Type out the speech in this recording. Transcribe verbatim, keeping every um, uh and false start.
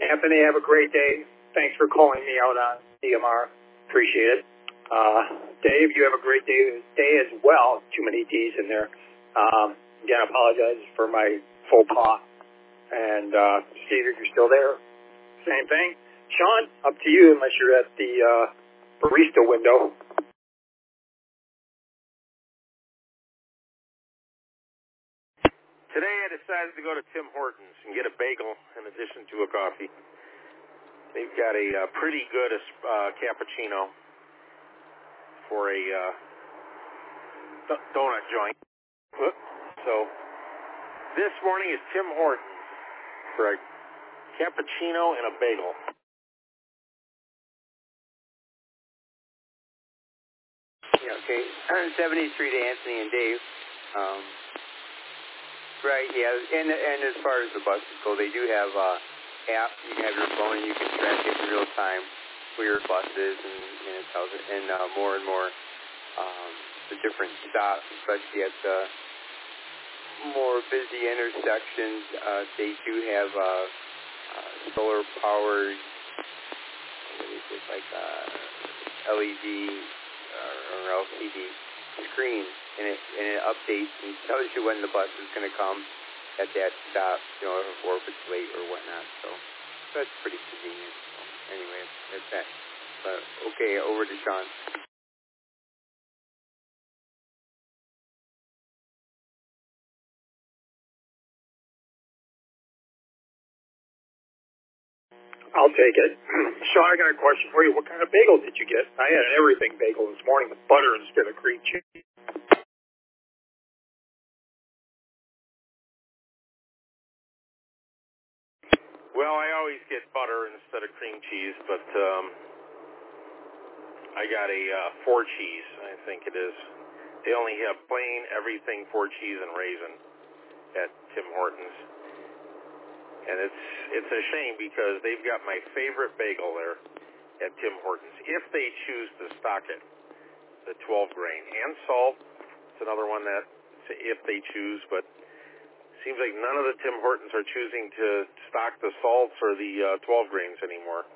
Anthony, have a great day. Thanks for calling me out on D M R. Appreciate it. Uh, Dave, you have a great day, day as well. Too many D's in there. Um, again, I apologize for my faux pas. And uh, Steve, if you're still there, same thing. Sean, up to you unless you're at the uh, barista window. Today I decided to go to Tim Hortons and get a bagel in addition to a coffee. They've got a uh, pretty good uh, cappuccino for a uh, d- donut joint. So this morning is Tim Hortons for a cappuccino and a bagel. Yeah, okay. seventy-three to Anthony and Dave. Um, right, yeah. And and as far as the buses go, they do have uh, app. You can have your phone and you can track it in real time where your bus is, and, and it tells it. And uh, more and more, um, the different stops, especially at the more busy intersections, uh, they do have uh, uh, solar powered, what is it, like uh, L E D or, or L C D screen, and it and it updates and tells you when the bus is going to come at that stop, you know, or if it's late or whatnot. So that's pretty convenient. So anyway, that's that. But okay, over to Sean. I'll take it. Sean, I got a question for you. What kind of bagel did you get? I had an everything bagel this morning with butter instead of cream cheese. Well, I always get butter instead of cream cheese, but um, I got a uh, four cheese, I think it is. They only have plain everything four cheese and raisin at Tim Hortons. And it's it's a shame because they've got my favorite bagel there at Tim Hortons, if they choose to stock it, the twelve grain. And salt, it's another one that, if they choose, but seems like none of the Tim Hortons are choosing to stock the salts or the uh, twelve grains anymore.